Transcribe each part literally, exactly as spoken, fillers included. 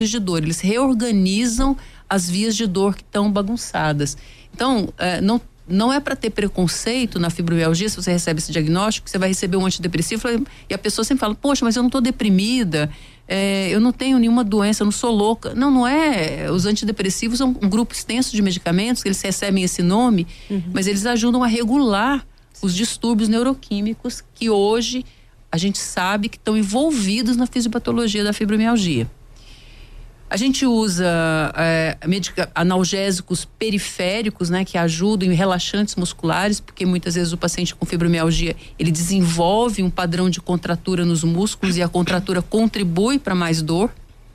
de dor, eles reorganizam as vias de dor que estão bagunçadas. Então, é, não, não é para ter preconceito na fibromialgia. Se você recebe esse diagnóstico, você vai receber um antidepressivo e a pessoa sempre fala, poxa, mas eu não estou deprimida, é, eu não tenho nenhuma doença, eu não sou louca. Não, não é. Os antidepressivos são um grupo extenso de medicamentos, que eles recebem esse nome, uhum. mas eles ajudam a regular os distúrbios neuroquímicos que hoje a gente sabe que estão envolvidos na fisiopatologia da fibromialgia. A gente usa é, medica, analgésicos periféricos, né, que ajudam em relaxantes musculares, porque muitas vezes o paciente com fibromialgia, ele desenvolve um padrão de contratura nos músculos e a contratura contribui para mais dor.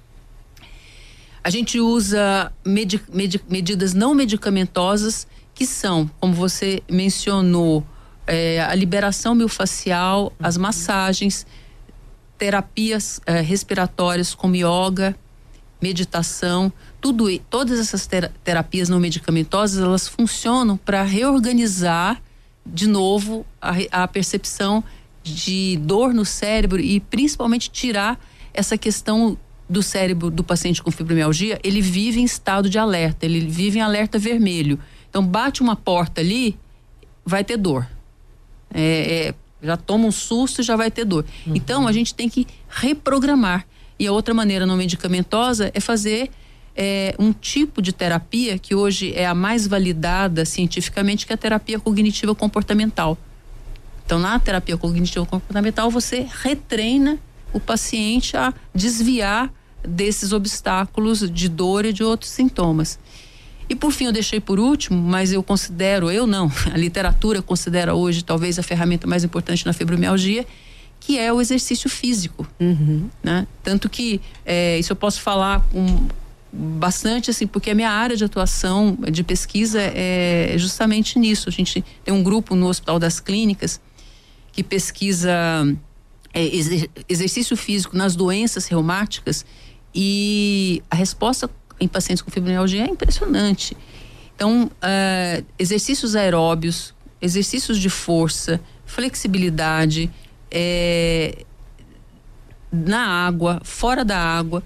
A gente usa medi, medi, medidas não medicamentosas, que são, como você mencionou, é, a liberação miofascial, as massagens, terapias é, respiratórias como yoga, meditação, tudo, todas essas terapias não medicamentosas, elas funcionam para reorganizar de novo a, a percepção de dor no cérebro e principalmente tirar essa questão do cérebro do paciente com fibromialgia. Ele vive em estado de alerta, ele vive em alerta vermelho. Então bate uma porta ali, vai ter dor. É, é, já toma um susto e já vai ter dor. Uhum. Então a gente tem que reprogramar. E a outra maneira não medicamentosa é fazer é, um tipo de terapia que hoje é a mais validada cientificamente, que é a terapia cognitiva comportamental. Então, na terapia cognitiva comportamental, você retreina o paciente a desviar desses obstáculos de dor e de outros sintomas. E por fim, eu deixei por último, mas eu considero, eu não, a literatura considera hoje talvez a ferramenta mais importante na fibromialgia, que é o exercício físico, uhum. né? Tanto que é, isso eu posso falar com bastante, assim, porque a minha área de atuação, de pesquisa é justamente nisso. A gente tem um grupo no Hospital das Clínicas que pesquisa é, exer, exercício físico nas doenças reumáticas e a resposta em pacientes com fibromialgia é impressionante. Então, uh, exercícios aeróbios, exercícios de força, flexibilidade, É, na água, fora da água,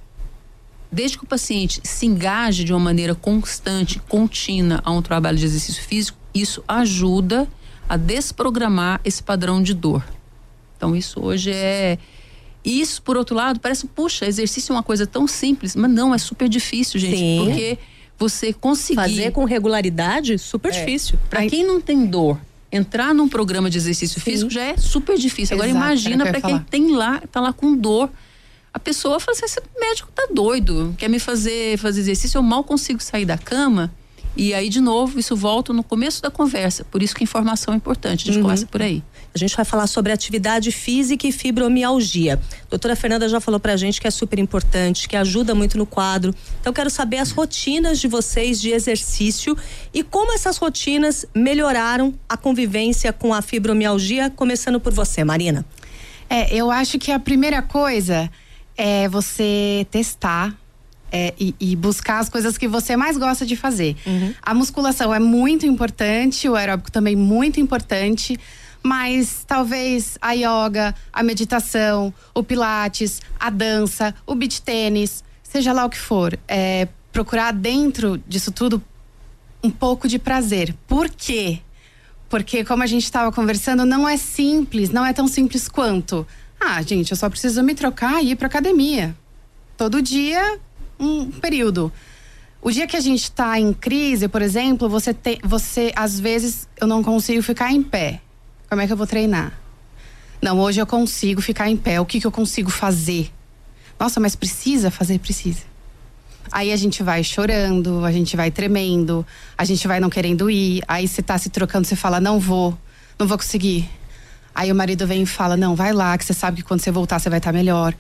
desde que o paciente se engaje de uma maneira constante, contínua a um trabalho de exercício físico, isso ajuda a desprogramar esse padrão de dor. Então isso hoje é... Isso, por outro lado, parece, puxa, exercício é uma coisa tão simples, mas não, é super difícil, gente. Sim. Porque você conseguir... Fazer com regularidade, super é. difícil. Para quem não tem dor, entrar num programa de exercício Sim. físico já é super difícil. Agora Exato, imagina para quem tem lá, tá lá com dor. A pessoa fala assim, esse médico tá doido, quer me fazer fazer exercício, eu mal consigo sair da cama. E aí, de novo, isso volta no começo da conversa. Por isso que a informação é importante, a gente uhum. começa por aí. A gente vai falar sobre atividade física e fibromialgia. A doutora Fernanda já falou pra gente que é super importante, que ajuda muito no quadro. Então, eu quero saber as rotinas de vocês de exercício e como essas rotinas melhoraram a convivência com a fibromialgia, começando por você, Marina. É, eu acho que a primeira coisa é você testar É, e, e buscar as coisas que você mais gosta de fazer. Uhum. A musculação é muito importante, o aeróbico também muito importante, mas talvez a yoga, a meditação, o pilates, a dança, o beach tênis, seja lá o que for, é, procurar dentro disso tudo um pouco de prazer. Por quê? Porque, como a gente estava conversando, não é simples, não é tão simples quanto, ah, gente, eu só preciso me trocar e ir pra academia. Todo dia, um período. O dia que a gente tá em crise, por exemplo, você tem, você, às vezes, eu não consigo ficar em pé. Como é que eu vou treinar? Não, hoje eu consigo ficar em pé. O que que eu consigo fazer? Nossa, mas precisa fazer? Precisa. Aí a gente vai chorando, a gente vai tremendo, a gente vai não querendo ir. Aí você tá se trocando, você fala, não vou, não vou conseguir. Aí o marido vem e fala, não, vai lá, que você sabe que quando você voltar você vai estar melhor.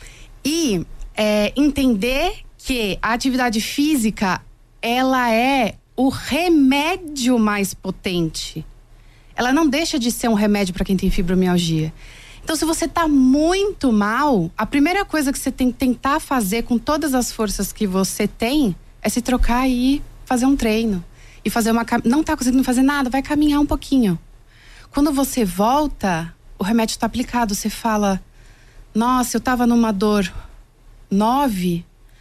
E é, entender que a atividade física, ela é o remédio mais potente. Ela não deixa de ser um remédio para quem tem fibromialgia. Então, se você tá muito mal, a primeira coisa que você tem que tentar fazer com todas as forças que você tem é se trocar e ir fazer um treino. E fazer uma... Não tá conseguindo fazer nada, vai caminhar um pouquinho. Quando você volta, o remédio tá aplicado. Você fala, nossa, eu tava numa dor nove,